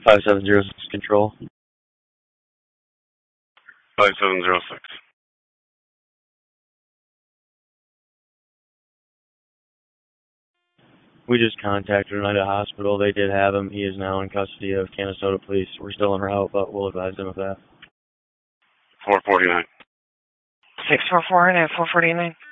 5706 control. 5706. We just contacted Oneida Hospital. They did have him. He is now in custody of Canastota Police. We're still en route, but we'll advise them of that. 449. 644 and 449.